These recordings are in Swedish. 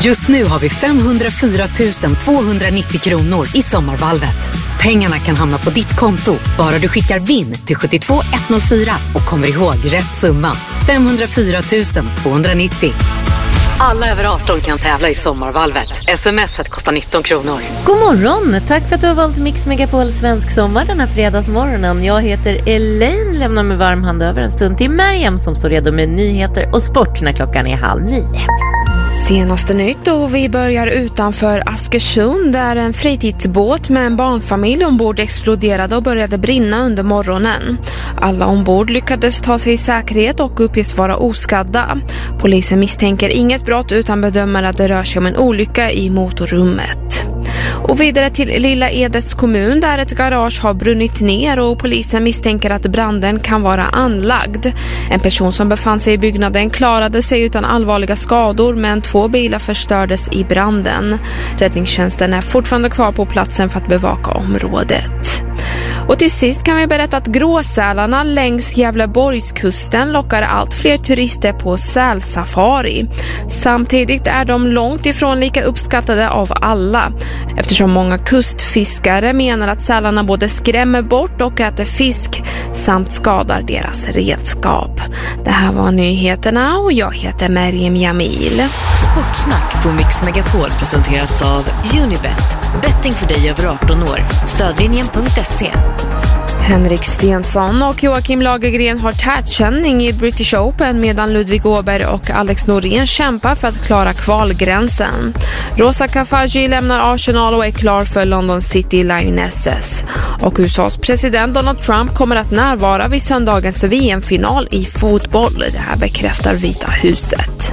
Just nu har vi 504 290 kronor i sommarvalvet. Pengarna kan hamna på ditt konto, bara du skickar VIN till 72104 och kommer ihåg rätt summa. 504 290. Alla över 18 kan tävla i sommarvalvet. SMS kostar 19 kronor. God morgon, tack för att du har valt Mix Megapol Svensk Sommar den här fredagsmorgonen. Jag heter Elaine, lämnar med varm hand över en stund till Miriam som står redo med nyheter och sport när klockan är 8:30. Senaste nytt och vi börjar utanför Askersund där en fritidsbåt med en barnfamilj ombord exploderade och började brinna under morgonen. Alla ombord lyckades ta sig i säkerhet och uppges vara oskadda. Polisen misstänker inget brott utan bedömer att det rör sig om en olycka i motorrummet. Och vidare till Lilla Edets kommun där ett garage har brunnit ner och polisen misstänker att branden kan vara anlagd. En person som befann sig i byggnaden klarade sig utan allvarliga skador men 2 bilar förstördes i branden. Räddningstjänsten är fortfarande kvar på platsen för att bevaka området. Och till sist kan vi berätta att gråsälarna längs Gävleborgskusten lockar allt fler turister på sälsafari. Samtidigt är de långt ifrån lika uppskattade av alla eftersom många kustfiskare menar att sälarna både skrämmer bort och äter fisk samt skadar deras redskap. Det här var nyheterna och jag heter Miriam Jamil. Sportsnack på Mix Megapol presenteras av Unibet. Betting för dig över 18 år. Stödlinjen.se. Henrik Stensson och Joakim Lagergren har tätkänning i British Open medan Ludvig Åberg och Alex Norén kämpar för att klara kvalgränsen. Rosa Kafaji lämnar Arsenal och är klar för London City Lionesses. Och USAs president Donald Trump kommer att närvara vid söndagens VM-final i fotboll. Det här bekräftar Vita huset.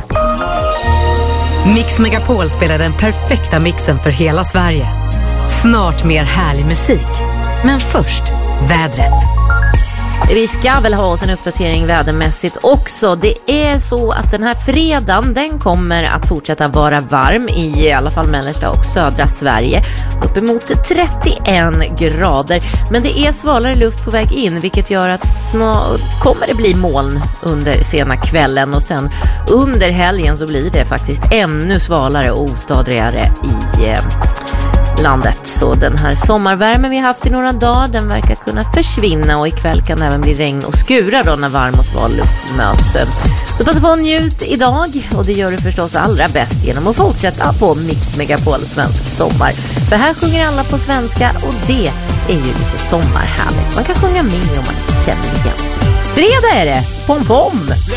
Mix Megapol spelar den perfekta mixen för hela Sverige. Snart mer härlig musik. Men först, vädret. Vi ska väl ha oss en uppdatering vädermässigt också. Det är så att den här fredagen den kommer att fortsätta vara varm i alla fall mellersta och södra Sverige. Uppemot 31 grader. Men det är svalare luft på väg in vilket gör att snart kommer det bli moln under sena kvällen. Och sen under helgen så blir det faktiskt ännu svalare och ostadigare i landet. Så den här sommarvärmen vi haft i några dagar den verkar kunna försvinna och ikväll kan det även bli regn och skura då när varm och sval luft möts. Så passa på att njut idag och det gör du förstås allra bäst genom att fortsätta på Mix Megapol Svensk Sommar. För här sjunger alla på svenska och det är ju lite sommarhärligt. Man kan sjunga med om man känner igen sig. Fredag är det! Pom pom!